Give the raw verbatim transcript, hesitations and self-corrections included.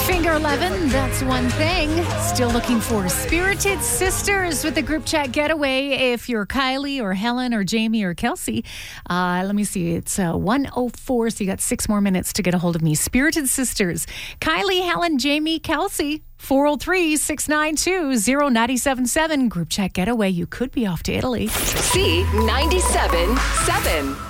Finger eleven, that's one thing. Still looking for Spirited Sisters with the group chat getaway. If you're Kylie or Helen or Jamie or Kelsey, uh, let me see. It's uh, one oh four, so you got six more minutes to get a hold of me. Spirited Sisters. Kylie, Helen, Jamie, Kelsey. four oh three, six nine two, oh nine seven seven. Group chat getaway. You could be off to Italy. C ninety-seven point seven.